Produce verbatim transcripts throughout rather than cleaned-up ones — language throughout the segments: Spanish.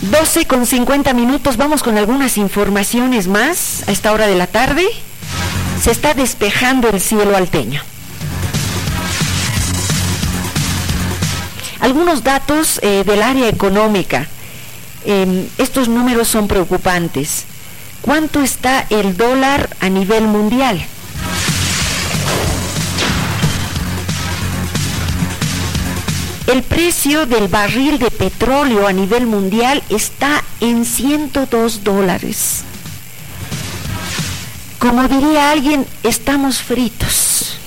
doce con cincuenta minutos, vamos con algunas informaciones más a esta hora de la tarde. Se está despejando el cielo alteño. Algunos datos eh, del área económica. Eh, estos números son preocupantes. ¿Cuánto está el dólar a nivel mundial? El precio del barril de petróleo a nivel mundial está en ciento dos dólares. Como diría alguien, estamos fritos.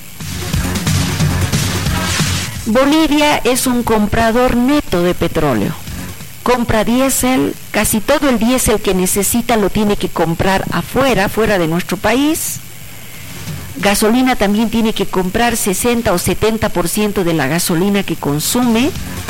Bolivia es un comprador neto de petróleo. Compra diésel, casi todo el diésel que necesita lo tiene que comprar afuera, fuera de nuestro país. Gasolina también tiene que comprar sesenta o setenta por ciento de la gasolina que consume.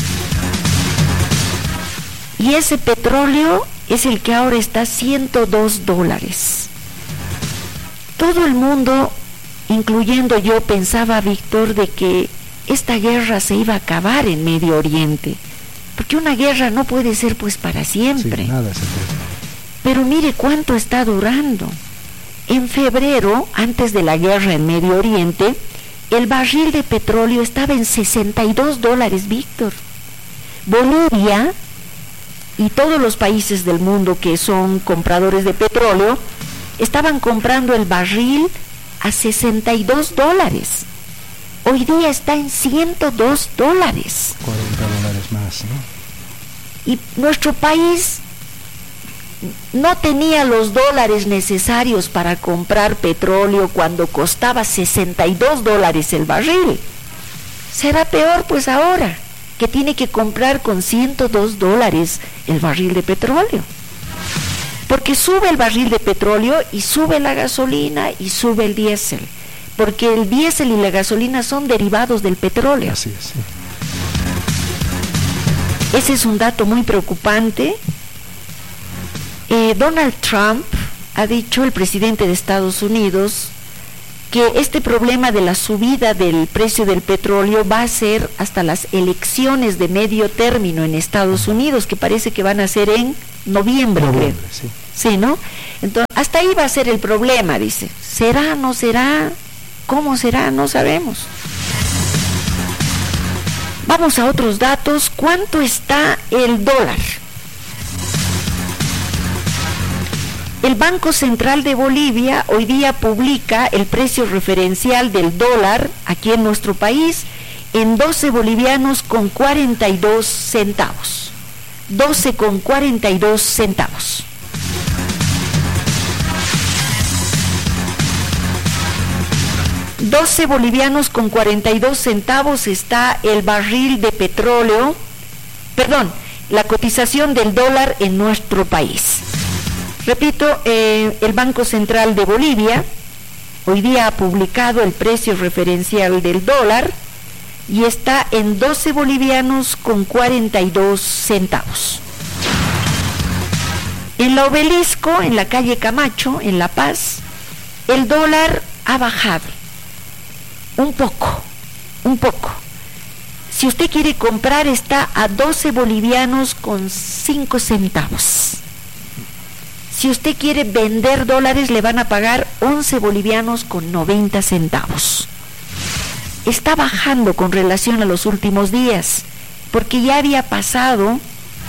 Y ese petróleo es el que ahora está a ciento dos dólares. Todo el mundo, incluyendo yo, pensaba, Víctor, de que esta guerra se iba a acabar en Medio Oriente. Porque una guerra no puede ser pues para siempre. Sí, nada se puede. Pero mire cuánto está durando. En febrero, antes de la guerra en Medio Oriente, el barril de petróleo estaba en sesenta y dos dólares, Víctor. Bolivia y todos los países del mundo que son compradores de petróleo estaban comprando el barril a sesenta y dos dólares. Hoy día está en ciento dos dólares. cuarenta dólares más, ¿no? Y nuestro país no tenía los dólares necesarios para comprar petróleo cuando costaba sesenta y dos dólares el barril. Será peor pues ahora, que tiene que comprar con ciento dos dólares el barril de petróleo. Porque sube el barril de petróleo y sube la gasolina y sube el diésel. Porque el diésel y la gasolina son derivados del petróleo. Así es, sí. Ese es un dato muy preocupante. Eh, Donald Trump ha dicho, el presidente de Estados Unidos, que este problema de la subida del precio del petróleo va a ser hasta las elecciones de medio término en Estados Unidos, que parece que van a ser en noviembre, Noviembre, creo. sí. Sí, ¿no? Entonces, hasta ahí va a ser el problema, dice. ¿Será, no será? ¿Cómo será? No sabemos. Vamos a otros datos. ¿Cuánto está el dólar? El Banco Central de Bolivia hoy día publica el precio referencial del dólar aquí en nuestro país en doce bolivianos con cuarenta y dos centavos. doce con cuarenta y dos centavos. doce bolivianos con cuarenta y dos centavos está el barril de petróleo, perdón, la cotización del dólar en nuestro país. Repito, eh, el Banco Central de Bolivia hoy día ha publicado el precio referencial del dólar y está en doce bolivianos con cuarenta y dos centavos. En la Obelisco, en la calle Camacho, en La Paz, el dólar ha bajado. Un poco, un poco. Si usted quiere comprar, está a doce bolivianos con cinco centavos. Si usted quiere vender dólares, le van a pagar once bolivianos con noventa centavos. Está bajando con relación a los últimos días, porque ya había pasado,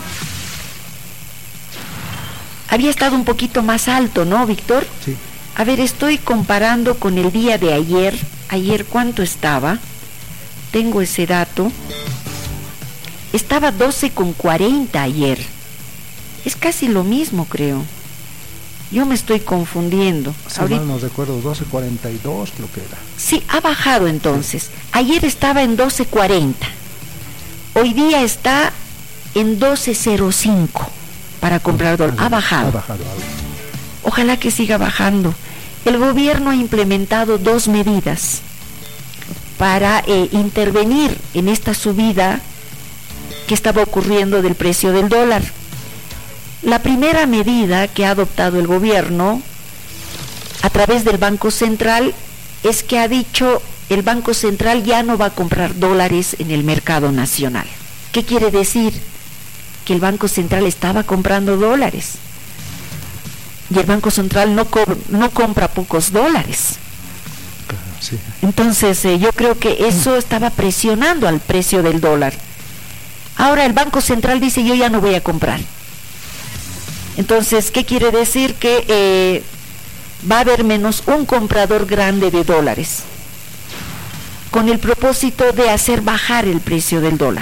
había estado un poquito más alto, ¿no, Víctor? Sí. A ver, estoy comparando con el día de ayer. Ayer, ¿cuánto estaba? Tengo ese dato. Estaba doce con cuarenta ayer. Es casi lo mismo, creo. Yo me estoy confundiendo. Si Ahorita... mal no recuerdo, doce cuarenta y dos creo que era. Sí, ha bajado entonces. Ayer estaba en doce cuarenta. Hoy día está en doce cero cinco para comprar dólar. Ha bajado. Ha bajado algo. Ojalá que siga bajando. El gobierno ha implementado dos medidas para eh, intervenir en esta subida que estaba ocurriendo del precio del dólar. La primera medida que ha adoptado el gobierno a través del Banco Central es que ha dicho el Banco Central ya no va a comprar dólares en el mercado nacional. ¿Qué quiere decir? que el Banco Central estaba comprando dólares. Y el Banco Central no, co- no compra pocos dólares. Sí. Entonces eh, yo creo que eso estaba presionando al precio del dólar. Ahora el Banco Central dice yo ya no voy a comprar. Entonces, ¿qué quiere decir? Que eh, va a haber menos un comprador grande de dólares, con el propósito de hacer bajar el precio del dólar.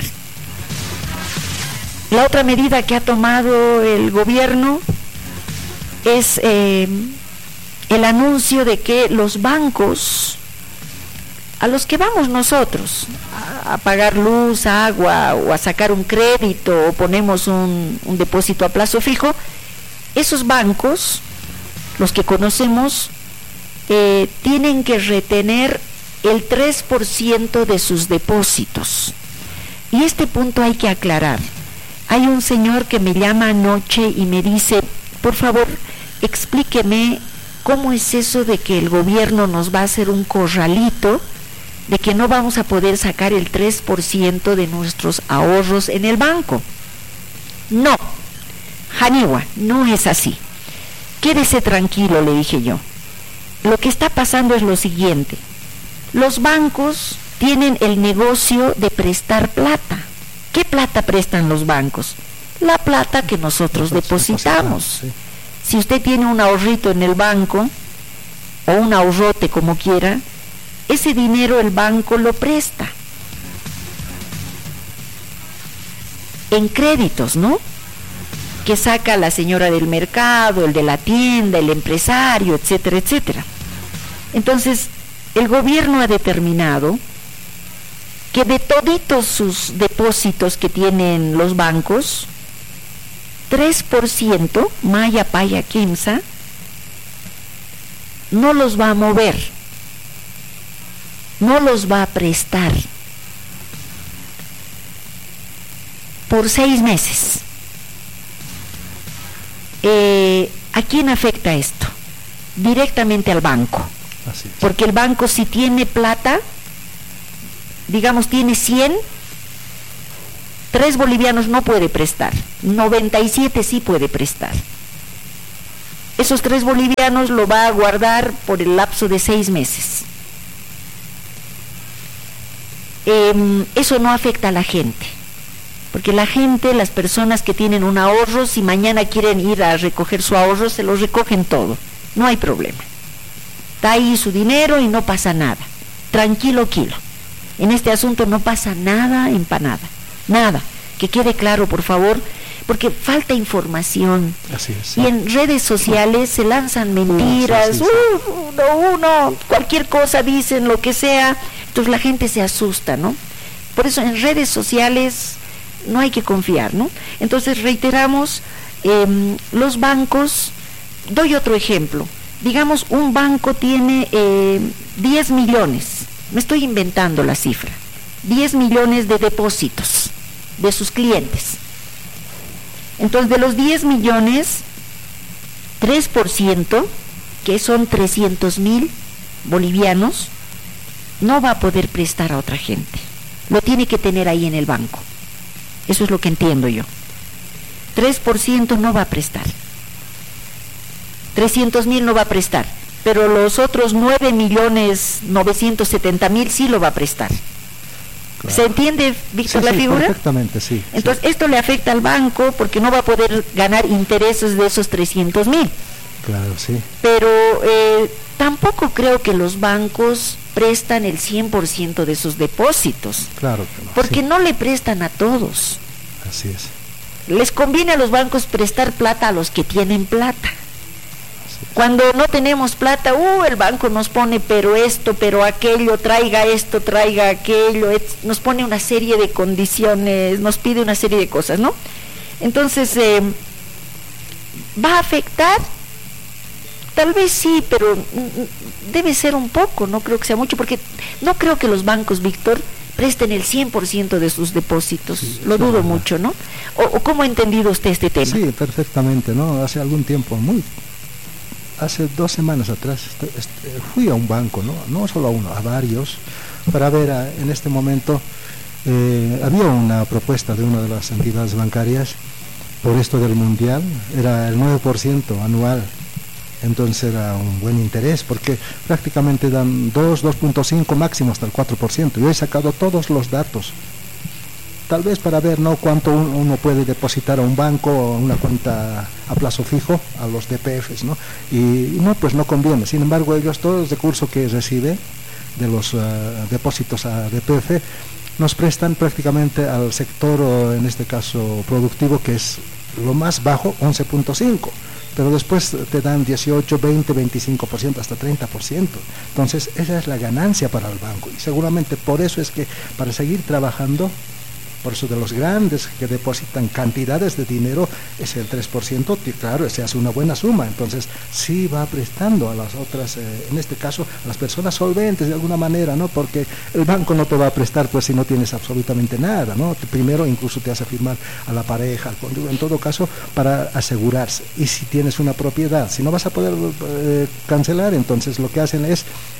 La otra medida que ha tomado el gobierno es eh, el anuncio de que los bancos a los que vamos nosotros a, a pagar luz, agua o a sacar un crédito o ponemos un, un depósito a plazo fijo, esos bancos, los que conocemos, eh, tienen que retener el tres por ciento de sus depósitos. Y este punto hay que aclarar. Hay un señor que me llama anoche y me dice, por favor, explíqueme cómo es eso de que el gobierno nos va a hacer un corralito, de que no vamos a poder sacar el tres por ciento de nuestros ahorros en el banco. No, Janiwa, no es así. Quédese tranquilo, le dije yo. Lo que está pasando es lo siguiente. Los bancos tienen el negocio de prestar plata. ¿Qué plata prestan los bancos? La plata que nosotros depositamos. Sí. Si usted tiene un ahorrito en el banco, o un ahorrote como quiera, ese dinero el banco lo presta. En créditos, ¿no? Que saca la señora del mercado, el de la tienda, el empresario, etcétera, etcétera. Entonces, el gobierno ha determinado que de toditos sus depósitos que tienen los bancos, tres por ciento, Maya Paya Quimsa, no los va a mover, no los va a prestar por seis meses. Eh, ¿A quién afecta esto? Directamente al banco. Así es. Porque el banco, si tiene plata, digamos tiene cien, tres bolivianos no puede prestar, noventa y siete sí puede prestar. Esos tres bolivianos lo va a guardar por el lapso de seis meses. Eh, eso no afecta a la gente, porque la gente, las personas que tienen un ahorro, si mañana quieren ir a recoger su ahorro, se lo recogen todo, no hay problema. Está ahí su dinero y no pasa nada. Tranquilo, kilo. En este asunto no pasa nada, empanada. Nada. Que quede claro, por favor, porque falta información. Así es. Y en redes sociales se lanzan mentiras. Sí, sí, sí. Uh, uno, uno, cualquier cosa dicen, lo que sea. Entonces la gente se asusta, ¿no? Por eso en redes sociales no hay que confiar, ¿no? Entonces reiteramos, eh, los bancos, doy otro ejemplo. Digamos, un banco tiene eh, diez millones, me estoy inventando la cifra, diez millones de depósitos de sus clientes. Entonces, de los diez millones, tres por ciento, que son trescientos mil bolivianos, no va a poder prestar a otra gente. Lo tiene que tener ahí en el banco. Eso es lo que entiendo yo. tres por ciento no va a prestar. trescientos mil no va a prestar, pero los otros nueve millones novecientos setenta mil sí lo va a prestar. Claro. ¿Se entiende, Víctor, Sí, la sí, figura? perfectamente, sí. Entonces, sí. esto le afecta al banco porque no va a poder ganar intereses de esos trescientos mil. Claro, sí. Pero eh, tampoco creo que los bancos prestan el cien por ciento de sus depósitos. Claro que no. Porque sí. no le prestan a todos. Así es. Les conviene a los bancos prestar plata a los que tienen plata. Cuando no tenemos plata, uh, el banco nos pone pero esto, pero aquello, traiga esto, traiga aquello, et, nos pone una serie de condiciones, nos pide una serie de cosas, ¿no? Entonces, eh, ¿va a afectar? Tal vez sí, pero debe ser un poco, no creo que sea mucho, porque no creo que los bancos, Víctor, presten el cien por ciento de sus depósitos, sí, lo dudo verdad. mucho, ¿no? O, o ¿cómo ha entendido usted este tema? Sí, perfectamente, ¿no? Hace algún tiempo, muy hace dos semanas atrás este, este, fui a un banco, no no solo a uno, a varios, para ver a, en este momento eh, había una propuesta de una de las entidades bancarias por esto del mundial, era el nueve por ciento anual. Entonces era un buen interés, porque prácticamente dan dos, dos punto cinco, máximo hasta el cuatro por ciento. Yo he sacado todos los datos, tal vez para ver no cuánto uno puede depositar a un banco o a una cuenta a plazo fijo, a los D P Fs, ¿no? Y no, pues no conviene. Sin embargo, ellos, todo el recurso que recibe de los uh, depósitos a D P F, nos prestan prácticamente al sector, en este caso productivo, que es lo más bajo, once punto cinco, pero después te dan dieciocho, veinte, veinticinco por ciento, hasta treinta por ciento. Entonces esa es la ganancia para el banco, y seguramente por eso es que para seguir trabajando, por eso de los grandes que depositan cantidades de dinero, es el tres por ciento, que claro, se hace una buena suma. Entonces sí va prestando a las otras, eh, en este caso a las personas solventes de alguna manera, ¿no? Porque el banco no te va a prestar pues si no tienes absolutamente nada, ¿no? Primero incluso te hace firmar a la pareja, al cónyuge, en todo caso para asegurarse. Y si tienes una propiedad, si no vas a poder eh, cancelar, entonces lo que hacen es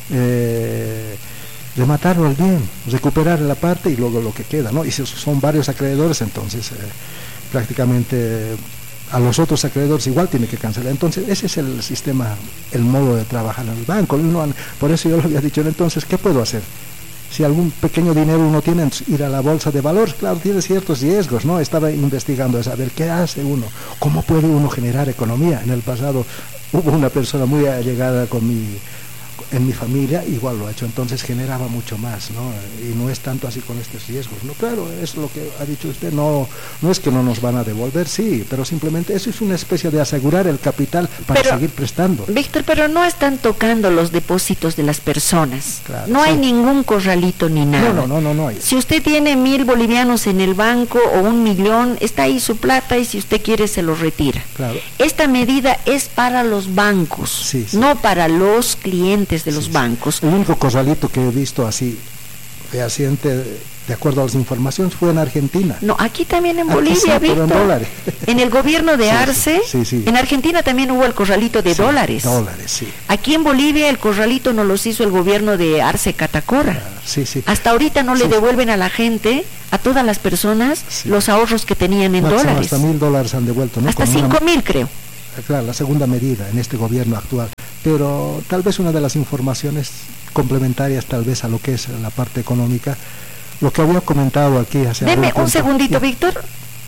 eh, rematarlo al bien, recuperar la parte y luego lo que queda, ¿no? Y si son varios acreedores, entonces eh, prácticamente a los otros acreedores igual tiene que cancelar. Entonces ese es el sistema, el modo de trabajar en el banco. No, por eso yo lo había dicho. Entonces, ¿qué puedo hacer? Si algún pequeño dinero uno tiene, ir a la bolsa de valores, claro, tiene ciertos riesgos, ¿no? Estaba investigando, a saber qué hace uno, cómo puede uno generar economía. En el pasado hubo una persona muy allegada con mi en mi familia, igual lo ha hecho, entonces generaba mucho más, ¿no? Y no es tanto así con estos riesgos, ¿no? Claro, es lo que ha dicho usted, no no es que no nos van a devolver, sí, pero simplemente eso es una especie de asegurar el capital para pero, seguir prestando. Víctor, pero no están tocando los depósitos de las personas, claro, no sí. hay ningún corralito ni nada. No, no, no, no, no hay. Si usted tiene mil bolivianos en el banco o un millón, está ahí su plata y si usted quiere se lo retira. Claro. Esta medida es para los bancos, sí, sí. no para los clientes de los sí, bancos. Sí. El único corralito que he visto así fehaciente, de acuerdo a las informaciones, fue en Argentina. No, aquí también en aquí Bolivia, sí, Víctor. En dólares. En el gobierno de sí, Arce, sí, sí, sí. En Argentina también hubo el corralito de sí, dólares. Dólares, sí. Aquí en Bolivia el corralito nos los hizo el gobierno de Arce Catacora. Ah, sí, sí. Hasta ahorita no sí. le devuelven a la gente, a todas las personas, sí. los ahorros que tenían en Máximo dólares. Hasta mil dólares han devuelto, ¿no? Hasta Con cinco una... mil, creo. Claro, la segunda medida en este gobierno actual. Pero tal vez una de las informaciones complementarias tal vez a lo que es la parte económica, lo que había comentado aquí hace Deme un segundito, ya. Víctor.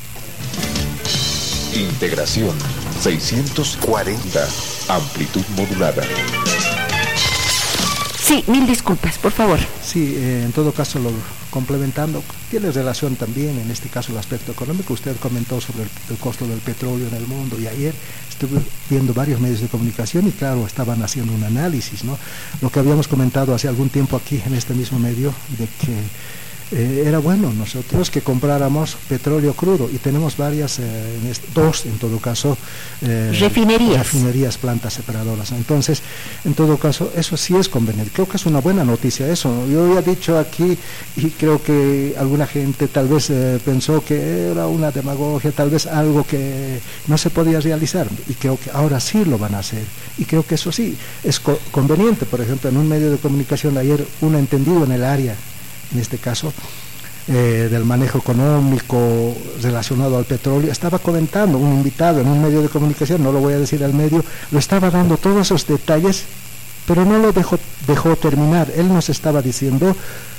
Integración seiscientos cuarenta, amplitud modulada. Sí, mil disculpas, por favor. Sí, eh, en todo caso, lo complementando, tiene relación también, en este caso, el aspecto económico. Usted comentó sobre el, el costo del petróleo en el mundo, y ayer estuve viendo varios medios de comunicación y claro, estaban haciendo un análisis, ¿no? Lo que habíamos comentado hace algún tiempo aquí en este mismo medio, de que eh, era bueno nosotros que compráramos petróleo crudo, y tenemos varias, eh, en este, dos en todo caso, eh, refinerías. refinerías, plantas separadoras. Entonces, en todo caso, eso sí es conveniente. Creo que es una buena noticia eso. Yo había dicho aquí, y creo que alguna gente tal vez eh, pensó que era una demagogia, tal vez algo que no se podía realizar, y creo que ahora sí lo van a hacer, y creo que eso sí es co conveniente. Por ejemplo, en un medio de comunicación ayer, un entendido en el área, en este caso, eh, del manejo económico relacionado al petróleo, estaba comentando, un invitado en un medio de comunicación, no lo voy a decir al medio, lo estaba dando todos esos detalles, pero no lo dejó, dejó terminar. Él nos estaba diciendo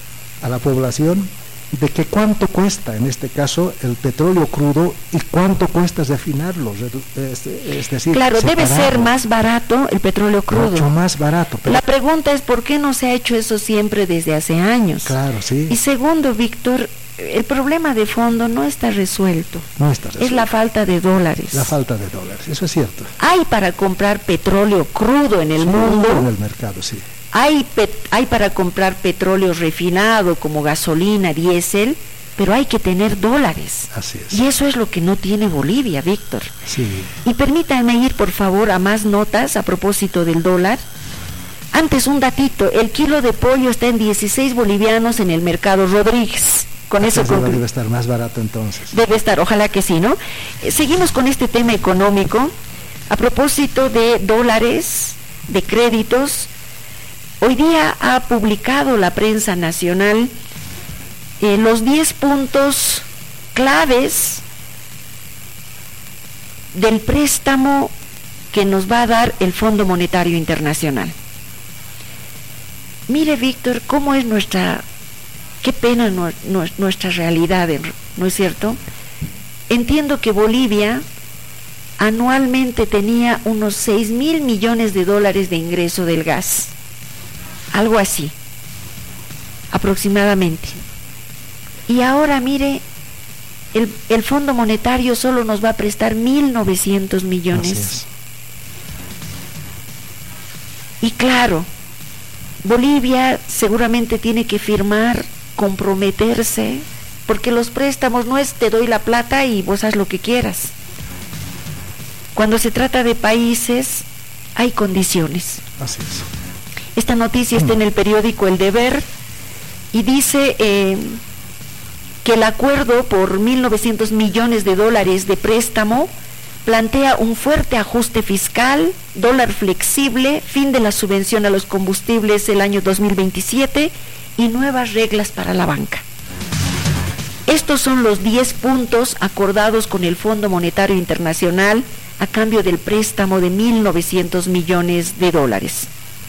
a la población de que cuánto cuesta, en este caso, el petróleo crudo y cuánto cuesta refinarlo, es, es decir, claro, separarlo. Debe ser más barato el petróleo crudo. Mucho más barato. Pero la pregunta es, ¿por qué no se ha hecho eso siempre desde hace años? Claro, sí. Y segundo, Víctor, el problema de fondo no está resuelto. No está resuelto. Es la falta de dólares. La falta de dólares, eso es cierto. Hay para comprar petróleo crudo en el sí, mundo. En el mercado, sí. Hay, pet, hay para comprar petróleo refinado como gasolina, diésel, pero hay que tener dólares. Así es. Y eso es lo que no tiene Bolivia, Víctor. Sí. Y permítanme ir, por favor, a más notas a propósito del dólar. Antes, un datito, el kilo de pollo está en dieciséis bolivianos en el mercado Rodríguez. Con eso debe estar más barato entonces. Debe estar, ojalá que sí, ¿no? Eh, seguimos con este tema económico. A propósito de dólares, de créditos, hoy día ha publicado la prensa nacional eh, los diez puntos claves del préstamo que nos va a dar el Fondo Monetario Internacional. Mire, Víctor, cómo es nuestra, qué pena no, no, nuestra realidad, ¿no es cierto? Entiendo que Bolivia anualmente tenía unos seis mil millones de dólares de ingreso del gas, algo así, aproximadamente. Y ahora, mire, el, el Fondo Monetario solo nos va a prestar mil novecientos millones. Y claro, Bolivia seguramente tiene que firmar, comprometerse, porque los préstamos no es te doy la plata y vos haz lo que quieras. Cuando se trata de países, hay condiciones. Así es. Esta noticia está en el periódico El Deber y dice eh, que el acuerdo por mil novecientos millones de dólares de préstamo plantea un fuerte ajuste fiscal, dólar flexible, fin de la subvención a los combustibles el año dos mil veintisiete y nuevas reglas para la banca. Estos son los diez puntos acordados con el Fondo Monetario Internacional a cambio del préstamo de mil novecientos millones de dólares.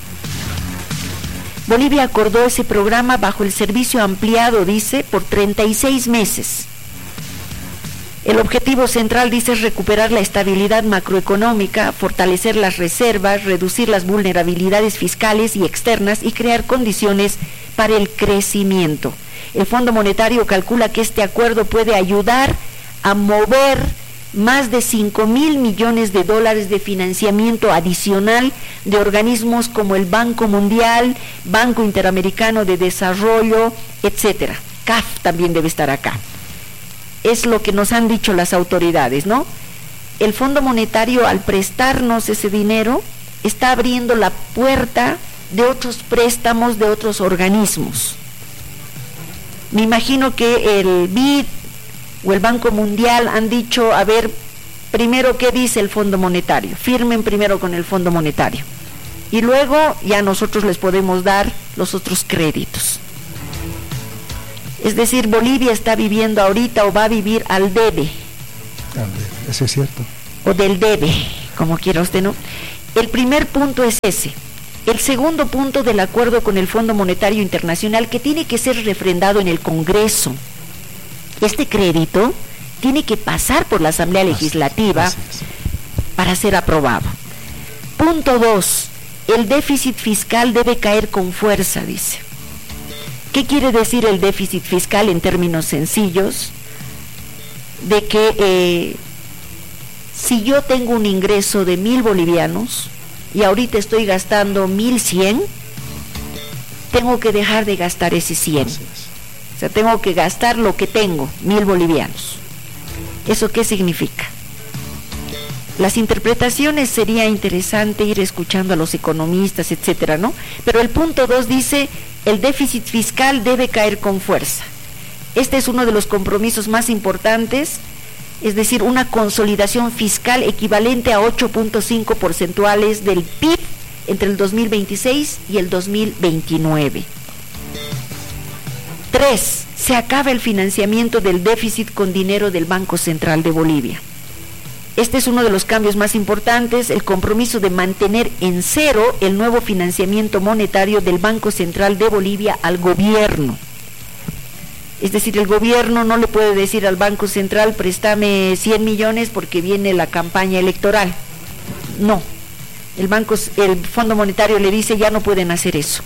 Bolivia acordó ese programa bajo el servicio ampliado, dice, por treinta y seis meses. El objetivo central, dice, es recuperar la estabilidad macroeconómica, fortalecer las reservas, reducir las vulnerabilidades fiscales y externas y crear condiciones para el crecimiento. El Fondo Monetario calcula que este acuerdo puede ayudar a mover más de cinco mil millones de dólares de financiamiento adicional de organismos como el Banco Mundial, Banco Interamericano de Desarrollo, etcétera. C A F también debe estar acá. Es lo que nos han dicho las autoridades, ¿no? El Fondo Monetario, al prestarnos ese dinero, está abriendo la puerta de otros préstamos de otros organismos. Me imagino que el B I D o el Banco Mundial han dicho, a ver, primero, ¿qué dice el Fondo Monetario? Firmen primero con el Fondo Monetario. Y luego ya nosotros les podemos dar los otros créditos. Es decir, Bolivia está viviendo ahorita o va a vivir al debe. Eso es cierto. O del debe, como quiera usted, ¿no? El primer punto es ese. El segundo punto del acuerdo con el Fondo Monetario Internacional, que tiene que ser refrendado en el Congreso. Este crédito tiene que pasar por la Asamblea Legislativa así, así es. para ser aprobado. Punto dos. El déficit fiscal debe caer con fuerza, dice. ¿Qué quiere decir el déficit fiscal en términos sencillos? De que eh, si yo tengo un ingreso de mil bolivianos y ahorita estoy gastando mil cien, tengo que dejar de gastar ese cien. O sea, tengo que gastar lo que tengo, mil bolivianos. ¿Eso qué significa? Las interpretaciones sería interesante ir escuchando a los economistas, etcétera, ¿no? Pero el punto dos dice, el déficit fiscal debe caer con fuerza. Este es uno de los compromisos más importantes, es decir, una consolidación fiscal equivalente a ocho punto cinco porcentuales del P I B entre el dos mil veintiséis y el dos mil veintinueve. Tres, se acaba el financiamiento del déficit con dinero del Banco Central de Bolivia. Este es uno de los cambios más importantes, el compromiso de mantener en cero el nuevo financiamiento monetario del Banco Central de Bolivia al gobierno. Es decir, el gobierno no le puede decir al Banco Central, préstame cien millones porque viene la campaña electoral. No, el, banco, el Fondo Monetario le dice, ya no pueden hacer eso.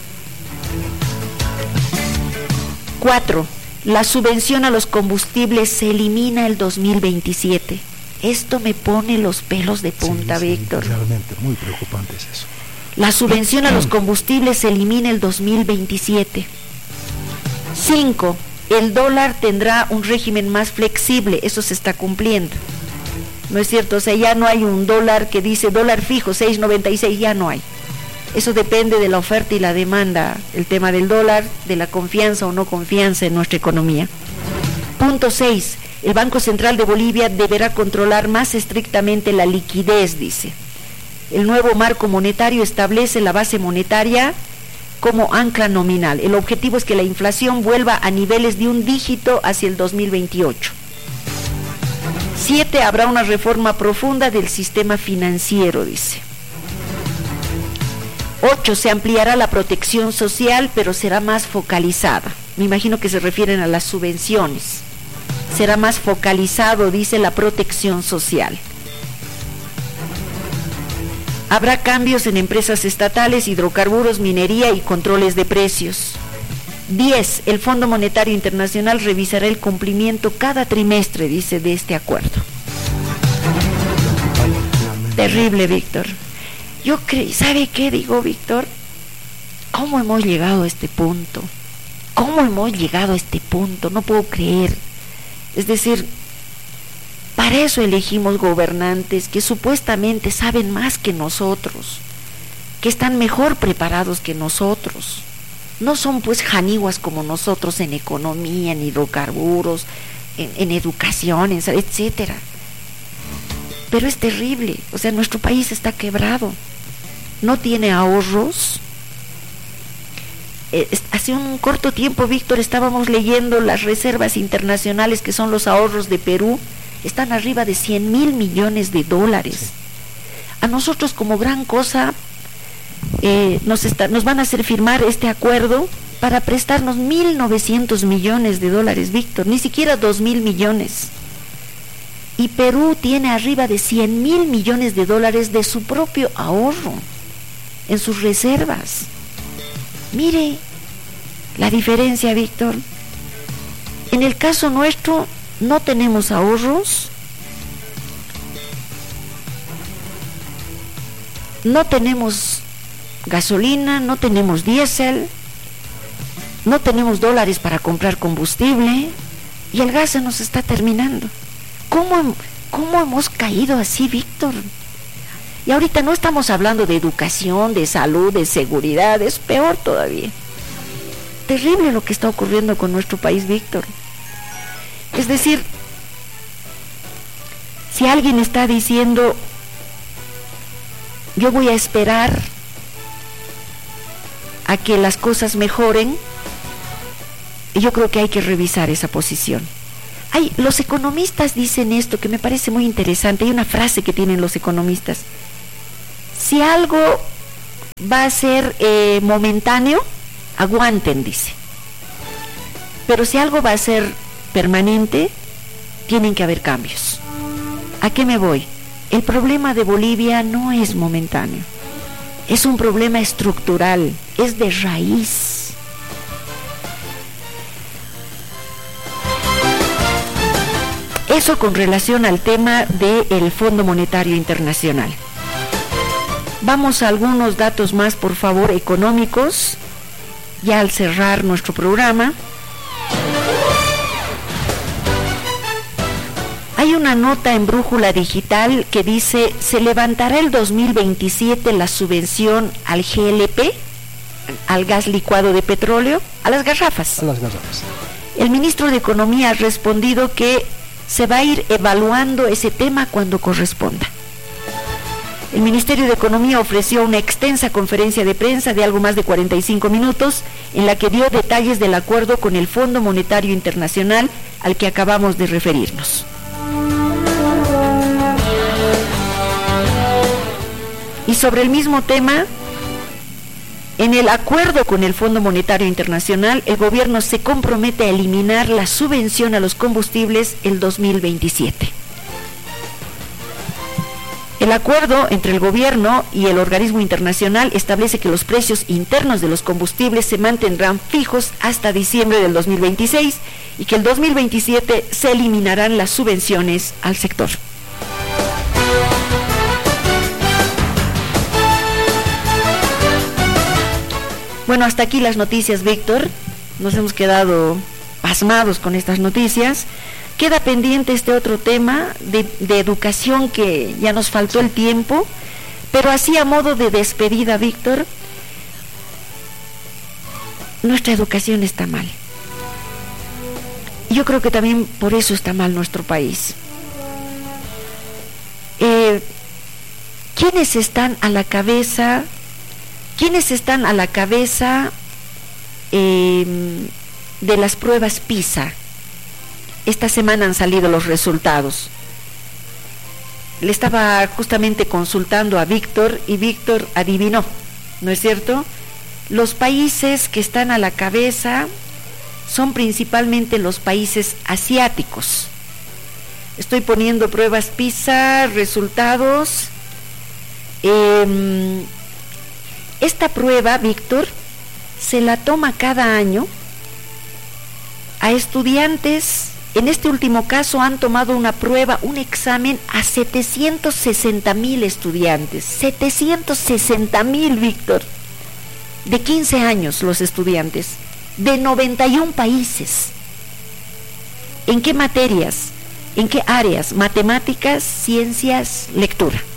Cuatro, la subvención a los combustibles se elimina el dos mil veintisiete. Esto me pone los pelos de punta, sí, Víctor. Sí, realmente muy preocupante es eso. La subvención a los combustibles se elimina el dos mil veintisiete. Cinco, el dólar tendrá un régimen más flexible, eso se está cumpliendo. ¿No es cierto? O sea, ya no hay un dólar que dice dólar fijo, seis noventa y seis, ya no hay. Eso depende de la oferta y la demanda, el tema del dólar, de la confianza o no confianza en nuestra economía. Punto seis. El Banco Central de Bolivia deberá controlar más estrictamente la liquidez, dice. El nuevo marco monetario establece la base monetaria como ancla nominal. El objetivo es que la inflación vuelva a niveles de un dígito hacia el dos mil veintiocho. Siete, habrá una reforma profunda del sistema financiero, dice. Ocho, se ampliará la protección social, pero será más focalizada. Me imagino que se refieren a las subvenciones. Será más focalizado, dice, la protección social. Habrá cambios en empresas estatales, hidrocarburos, minería y controles de precios. Diez, el Fondo Monetario Internacional revisará el cumplimiento cada trimestre, dice, de este acuerdo. Terrible, Víctor. Yo creo, ¿sabe qué digo, Víctor? ¿Cómo hemos llegado a este punto? ¿Cómo hemos llegado a este punto? No puedo creer. Es decir, para eso elegimos gobernantes que supuestamente saben más que nosotros, que están mejor preparados que nosotros. No son pues janiguas como nosotros en economía, en hidrocarburos, en, en educación, en, etcétera. Pero es terrible, o sea, nuestro país está quebrado, no tiene ahorros. Eh, hace un corto tiempo, Víctor, estábamos leyendo las reservas internacionales, que son los ahorros de Perú, están arriba de cien mil millones de dólares. Sí. A nosotros como gran cosa eh, nos, está, nos van a hacer firmar este acuerdo para prestarnos mil novecientos millones de dólares, Víctor, ni siquiera dos mil millones. Y Perú tiene arriba de cien mil millones de dólares de su propio ahorro en sus reservas. Mire la diferencia, Víctor. En el caso nuestro no tenemos ahorros, no tenemos gasolina, no tenemos diésel, no tenemos dólares para comprar combustible y el gas se nos está terminando. ¿Cómo, cómo hemos caído así, Víctor? Y ahorita no estamos hablando de educación, de salud, de seguridad, es peor todavía. Terrible lo que está ocurriendo con nuestro país, Víctor. Es decir, si alguien está diciendo, yo voy a esperar a que las cosas mejoren, yo creo que hay que revisar esa posición. Hay, los economistas dicen esto que me parece muy interesante, hay una frase que tienen los economistas: si algo va a ser eh, momentáneo, aguanten, dice, pero si algo va a ser permanente, tienen que haber cambios. ¿A qué me voy? El problema de Bolivia no es momentáneo, es un problema estructural, es de raíz. Eso con relación al tema del Fondo Monetario Internacional. Vamos a algunos datos más, por favor, económicos, ya al cerrar nuestro programa. Hay una nota en Brújula Digital que dice: se levantará el dos mil veintisiete la subvención al G L P, al gas licuado de petróleo, a las garrafas. A las garrafas. El ministro de Economía ha respondido que se va a ir evaluando ese tema cuando corresponda. El Ministerio de Economía ofreció una extensa conferencia de prensa de algo más de cuarenta y cinco minutos en la que dio detalles del acuerdo con el Fondo Monetario Internacional al que acabamos de referirnos. Y sobre el mismo tema, en el acuerdo con el Fondo Monetario Internacional, el gobierno se compromete a eliminar la subvención a los combustibles el dos mil veintisiete. El acuerdo entre el gobierno y el organismo internacional establece que los precios internos de los combustibles se mantendrán fijos hasta diciembre del dos mil veintiséis y que el dos mil veintisiete se eliminarán las subvenciones al sector. Bueno, hasta aquí las noticias, Víctor. Nos hemos quedado pasmados con estas noticias. Queda pendiente este otro tema de, de educación que ya nos faltó el tiempo, pero así a modo de despedida, Víctor, nuestra educación está mal. Yo creo que también por eso está mal nuestro país. Eh, ¿Quiénes están a la cabeza? ¿Quiénes están a la cabeza eh, de las pruebas PISA? Esta semana han salido los resultados. le estaba justamente consultando a Víctor y Víctor adivinó, ¿no es cierto? Los países que están a la cabeza son principalmente los países asiáticos. Estoy poniendo pruebas PISA, resultados. Eh, esta prueba, Víctor, se la toma cada año a estudiantes. En este último caso han tomado una prueba, un examen a setecientos sesenta mil estudiantes. setecientos sesenta mil, Víctor. De quince años los estudiantes, de noventa y un países. ¿En qué materias? ¿En qué áreas? Matemáticas, ciencias, lectura.